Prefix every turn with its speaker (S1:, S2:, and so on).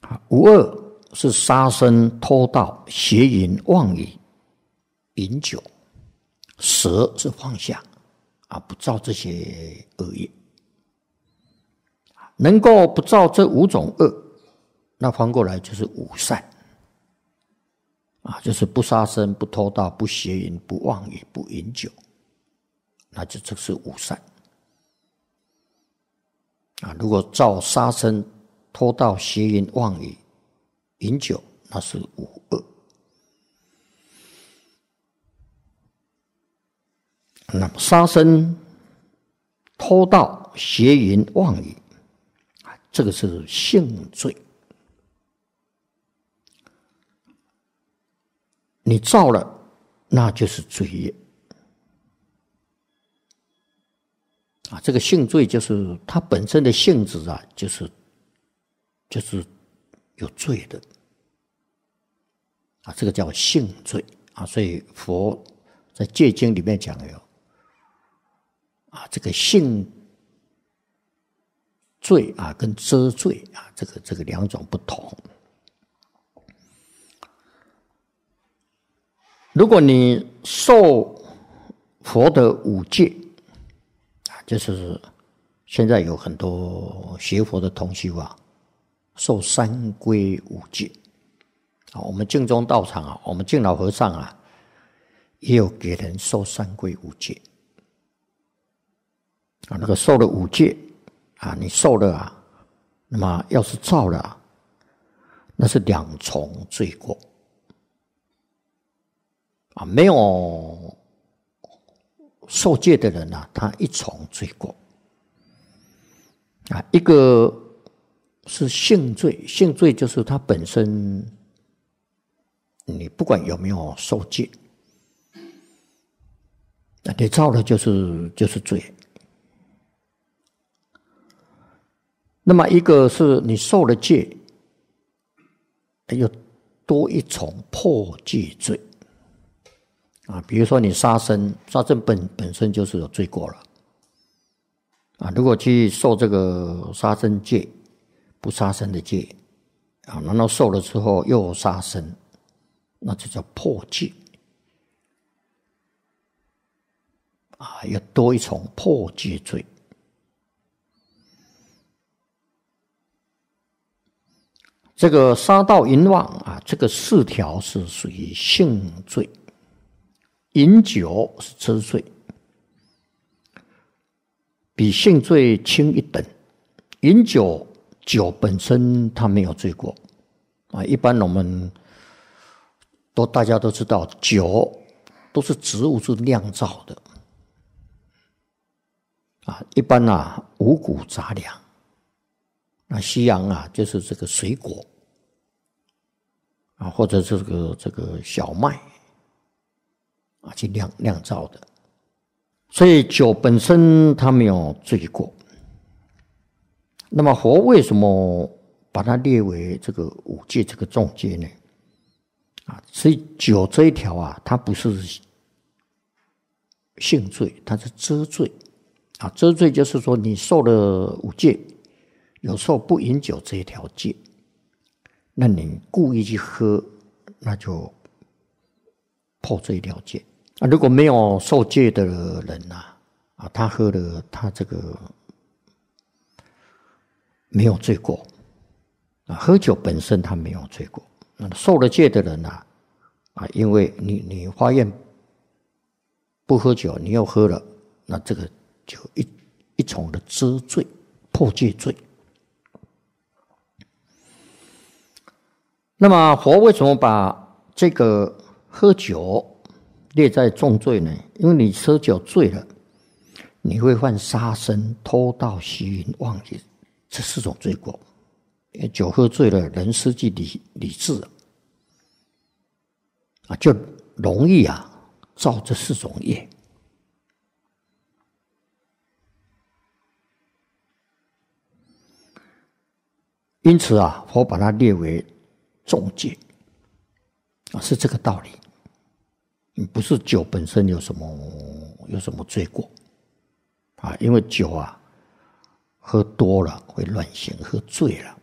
S1: 无恶是杀生、偷盗、邪淫、妄语、饮酒。舍是放下不造这些恶业。能够不造这5种恶，那翻过来就是5善就是不杀生、不偷盗、不邪淫、不妄语、不饮酒，那就这是5善如果造杀生、偷盗、邪淫、妄语、饮酒，那是5恶。那么杀生、偷盗、邪淫、妄语，这个是性罪。你造了，那就是罪业这个性罪就是它本身的性质就是有罪的这个叫性罪所以佛在戒经里面讲有这个性罪跟遮罪这个2种不同。如果你受佛的5戒就是现在有很多学佛的同修受三皈5戒我们净宗道场我们净老和尚也有给人受三皈5戒那个受了5戒你受了那么要是造了那是2重罪过没有受戒的人他1重罪过一个是性罪，性罪就是他本身你不管有没有受戒你造了就是罪。那么一个是你受了戒又多1重破戒罪比如说你杀生本身就是有罪过了如果去受这个杀生戒、不杀生的戒然后受了之后又杀生，那就叫破戒又多1重破戒罪。这个杀盗淫妄这个4条是属于性罪。饮酒是遮罪，比性罪轻1等。饮酒本身它没有罪过一般我们大家都知道酒都是植物是酿造的一般五谷杂粮西洋就是这个水果或者这个小麦去酿造的，所以酒本身它没有罪过。那么佛为什么把它列为这个5戒这个重戒呢？所以酒这一条它不是性罪，它是遮罪遮罪就是说你受了5戒，有受不饮酒这一条戒，那你故意去喝，那就破这一条戒如果没有受戒的人他喝了，他这个没有罪过喝酒本身他没有罪过。那受了戒的人因为你发愿不喝酒，你又喝了，那这个就一重的遮罪、破戒罪。那么佛为什么把这个喝酒列在重罪呢？因为你喝酒醉了，你会犯杀生、偷盗、邪淫、妄语这4种罪过。因为酒喝醉了，人失去理智就容易造这4种业。因此佛把它列为重戒是这个道理。不是酒本身有什么罪过因为酒喝多了会乱性，喝醉了